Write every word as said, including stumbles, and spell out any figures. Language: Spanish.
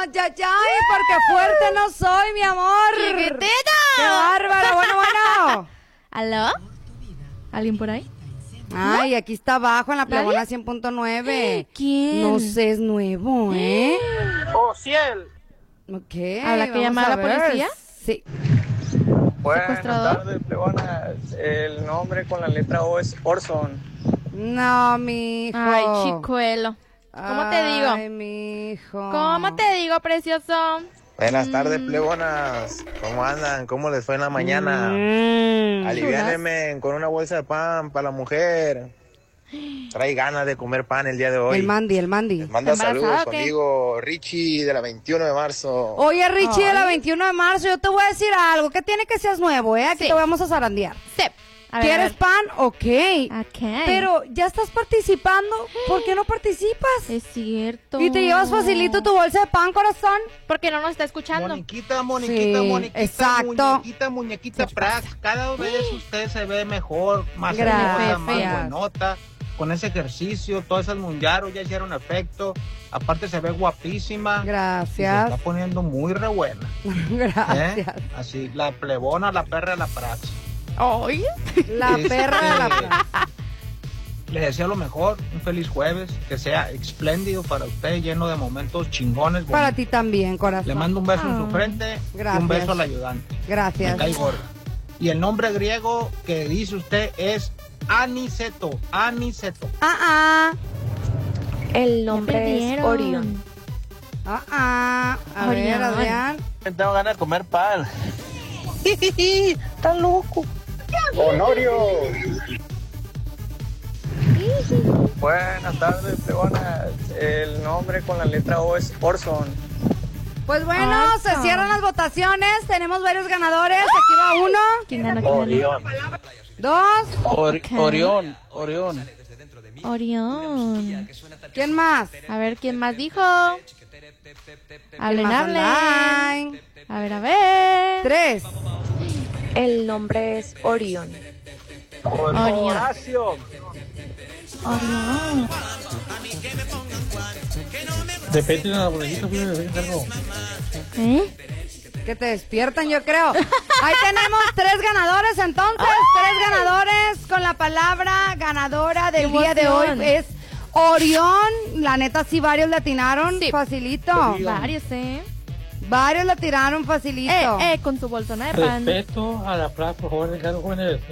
ya, ya, porque fuerte no soy, mi amor. ¡Chiquitita! ¡Qué bárbaro! Bueno, bueno. ¿Aló? ¿Alguien por ahí? Ay, aquí está abajo en la Plebona cien punto nueve. ¿Quién? No sé, es nuevo, ¿eh? ¡Oh, ciel! Ok. ¿Habla que vamos llamar a la ver. policía? Sí. Buenas ¿Secuestrador? tardes, plebonas. El nombre con la letra O es Orson. No, mi hijo. Ay, chicuelo. ¿Cómo te digo? Ay, mi hijo. ¿Cómo te digo, precioso? Buenas tardes, plebonas. ¿Cómo andan? ¿Cómo les fue en la mañana? Mm. Aliviánenme con una bolsa de pan para la mujer. Trae ganas de comer pan el día de hoy. El Mandy, el Mandy. Les manda ¿Embarazada saludos o qué? conmigo, Richie, de la veintiuno de marzo. Oye, Richie, de la Ay. veintiuno de marzo, yo te voy a decir algo. ¿Qué tiene que seas nuevo, eh? Aquí Sí. te vamos a zarandear. Sí. A ver, ¿Quieres a pan? Ok. ver. Ok. Pero ya estás participando. ¿Por qué no participas? Es cierto. Y te llevas facilito tu bolsa de pan, corazón. Porque no nos está escuchando. Moniquita, Moniquita, Sí, Moniquita, exacto. muñequita, muñequita, prax. Cada vez usted se ve mejor, más Gracias. hermosa, más buenota. Con ese ejercicio, todas esas munyaros ya hicieron efecto. Aparte se ve guapísima. Y se Gracias. está poniendo muy re buena. Gracias. ¿eh? Así, la plebona, la perra, la prax. Oye. La Este, perra de la plaza. Les deseo lo mejor, un feliz jueves, que sea espléndido para usted, lleno de momentos chingones. Para bonitos. ti también, corazón. Le mando un beso en su frente y Gracias. un beso al ayudante. Gracias. Me cae gorda. Y el nombre griego que dice usted es Aniceto. Aniceto. Ah, ah. El Ya nombre es perdieron. Orión. Ah, ah. A ver, Orión. Adrián. Tengo ganas de comer pan. Está loco. Honorio. Buenas tardes, plebonas. El nombre con la letra O es Orson. Pues bueno, Orson. se cierran las votaciones. Tenemos varios ganadores. Aquí va uno, ¿Quién ganó? ¿Quién ganó? dos. Or- Ok. Orión, Orión. Orión. ¿Quién más? A ver, ¿quién más dijo? ¿Quién Hablen, más hablen. online? A ver, a ver. Tres. El nombre es Orión. Orión. Horacio. Orión. Depende de la bolsita, algo. ¿Eh? Que te despiertan, yo creo. Ahí tenemos tres ganadores, entonces. Tres ganadores con la palabra ganadora del ¡Qué día de hoy. emoción! Es Orión. La neta, sí, varios le atinaron. Sí. Facilito. Varios, ¿eh? Varios le tiraron facilito. Eh, eh, con su bolsona de pan. Respeto a la plaza, por favor, jóvenes.